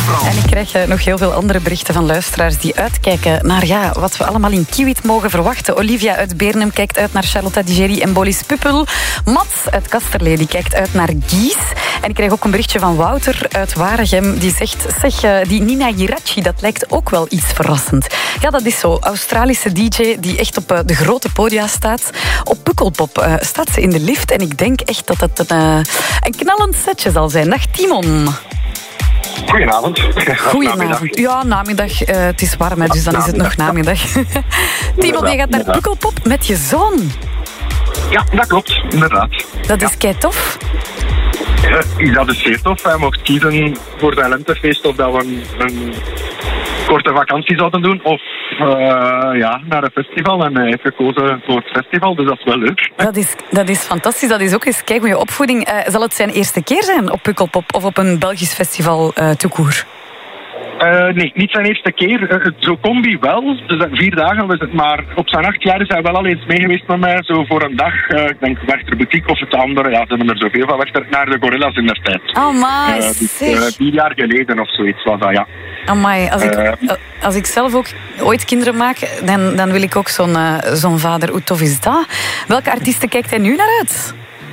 Frans. En ik krijg nog heel veel andere berichten van luisteraars die uitkijken naar wat we allemaal in Kiewit mogen verwachten. Olivia uit Beernem kijkt uit naar Charlotte Digeri en Bolis Puppel. Mats uit Kasterlee die kijkt uit naar Gies. En ik krijg ook een berichtje van Wouter uit Waregem die zegt, die Nina Girachi, dat lijkt ook wel iets verrassend. Ja, dat is zo. Australische DJ die echt op de grote podia staat. Op Pukkelpop staat ze in de lift en ik denk echt dat het een knallend setje zal zijn. Dag Timon. Goedenavond. Goedenavond. Ja, namiddag. Het is warm, hè, dus dan is het nog namiddag. Timon, je gaat naar Pukkelpop met je zoon. Ja, dat klopt, inderdaad. Dat is kei tof. Dat is zeer tof. Hij mocht kiezen voor zijn lentefeest of dat we een korte vakantie zouden doen of naar een festival. En hij heeft gekozen voor het festival, dus dat is wel leuk. Dat is fantastisch. Dat is ook eens goede opvoeding. Zal het zijn eerste keer zijn op Pukkelpop of op een Belgisch festival tout court? Nee, niet zijn eerste keer. Zo combi wel. Dus 4 dagen. Maar op zijn 8 jaar is hij wel al eens mee geweest met mij. Zo voor een dag. Ik denk Werchter Boutique of het andere. Ja, ze hebben er zoveel van Werchter. Naar de Gorillas in de tijd. Amai, dus, 4 jaar geleden of zoiets was dat, ja. Amai, als ik zelf ook ooit kinderen maak, dan wil ik ook zo'n vader. Hoe tof is dat? Welke artiesten kijkt hij nu naar uit?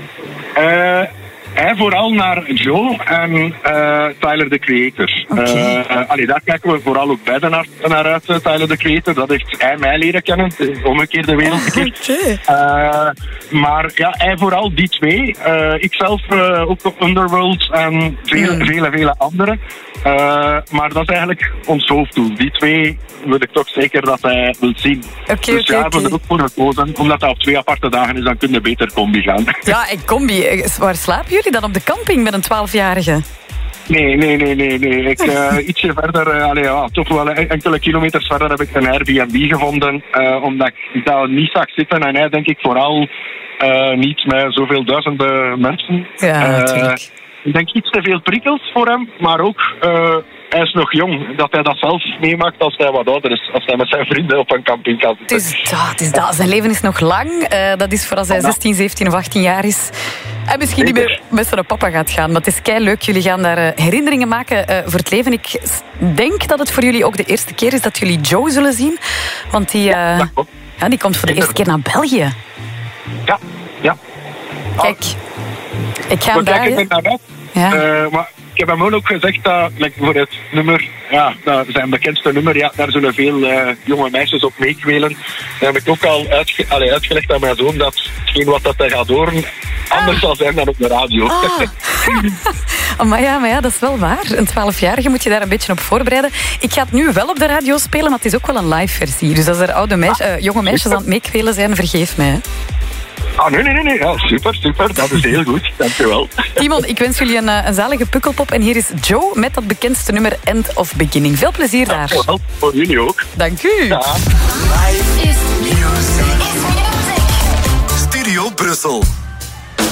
Hij vooral naar Joe en Tyler, the Creator. Okay. Daar kijken we vooral ook beide naar uit, Tyler, the Creator. Dat heeft hij mij leren kennen. Omgekeerd de wereld gekeken. Maar ja, hij vooral die twee. Ikzelf ook op Underworld en vele andere. Maar dat is eigenlijk ons hoofddoel. Die twee wil ik toch zeker dat hij wil zien. Dus we hebben er ook voor gekozen. Omdat dat op 2 aparte dagen is, dan kunnen we beter combi gaan. Ja, en combi. Waar slapen jullie dan op de camping met een 12-jarige? Nee. Ietsje verder, toch wel enkele kilometers verder heb ik een Airbnb gevonden. Omdat ik daar niet zag zitten. En hij denk ik vooral niet met zoveel duizenden mensen. Ja, natuurlijk. Ik denk iets te veel prikkels voor hem, maar ook hij is nog jong. Dat hij dat zelf meemaakt als hij wat ouder is. Als hij met zijn vrienden op een camping kan zitten. Het is dat. Zijn leven is nog lang. Dat is voor als hij 16, 17 of 18 jaar is. En misschien niet meer met zijn papa gaat gaan. Maar het is kei leuk. Jullie gaan daar herinneringen maken voor het leven. Ik denk dat het voor jullie ook de eerste keer is dat jullie Joe zullen zien. Want die komt voor de eerste keer naar België. Ja. Kijk, ik ga hem draaien. Maar ik heb hem ook gezegd dat voor het nummer, dat zijn bekendste nummer, daar zullen veel jonge meisjes op meekwelen. Dan heb ik ook al uitgelegd aan mijn zoon dat hetgeen wat hij gaat horen anders zal zijn dan op de radio. Maar ja, dat is wel waar. Een 12-jarige moet je daar een beetje op voorbereiden. Ik ga het nu wel op de radio spelen, maar het is ook wel een live versie. Dus als er jonge meisjes aan het meekwelen zijn, vergeef mij. Nee. Ja, super. Dat is heel goed. Dankjewel. Timon, ik wens jullie een zalige Pukkelpop. En hier is Joe met dat bekendste nummer End of Beginning. Veel plezier daar. Dankjewel. Voor jullie ook. Dank u. Ja. Live is music. Studio Brussel.